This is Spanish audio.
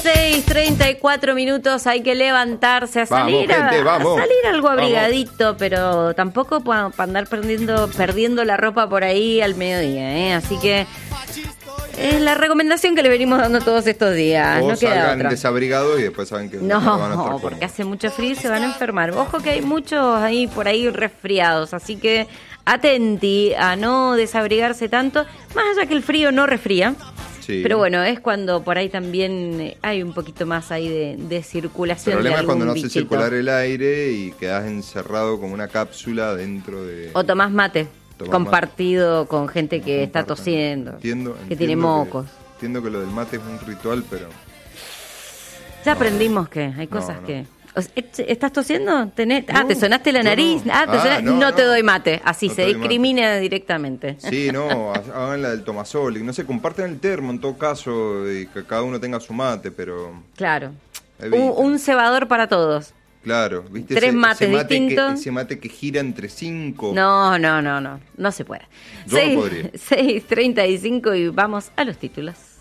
6:34, hay que levantarse a salir, vamos, gente, vamos. A salir algo abrigadito, pero tampoco para andar perdiendo la ropa por ahí al mediodía, ¿eh? Así que es la recomendación que le venimos dando todos estos días. O no queda salgan otra. desabrigados y después saben que No, van a estar porque cómodos. hace mucho frío y se van a enfermar. Ojo que hay muchos ahí por ahí resfriados, así que atenti a no desabrigarse tanto, más allá que el frío no resfría. Sí. Pero bueno, es cuando por ahí también hay un poquito más ahí de circulación. El problema de es cuando no algún hace bichito. circular el aire y quedás encerrado como una cápsula dentro de... O tomás mate, Tomás compartido con gente que está Compartan. tosiendo, Entiendo que tiene que- mocos. Entiendo que lo del mate es un ritual, pero... Ya aprendimos que hay cosas no. que... ¿Estás tosiendo? ¿Te sonaste la yo nariz? no. No te no. doy mate. Así No se te doy mate. discrimina directamente. Sí, no, hagan la del tomasol. Y no sé, comparten el termo en todo caso, y que cada uno tenga su mate, pero... Claro. Eviten. Un cebador para todos. Claro, ¿viste? Tres mates mate distintos. ese mate que gira entre 5. No se puede. Yo no podría. 6:35 y vamos a los títulos.